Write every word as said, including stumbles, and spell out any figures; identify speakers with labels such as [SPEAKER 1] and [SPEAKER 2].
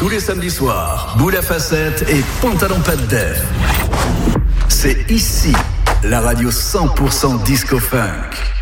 [SPEAKER 1] Tous les samedis soirs, boule à facettes et pantalon pas de def. C'est ici, la radio cent pour cent disco funk.